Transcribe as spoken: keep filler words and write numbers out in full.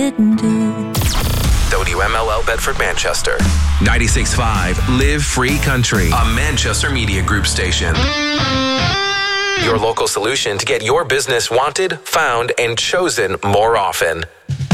didn't do. W M L L Bedford, Manchester. ninety-six point five Live Free Country, a Manchester Media Group station. Your local solution to get your business wanted, found, and chosen more often.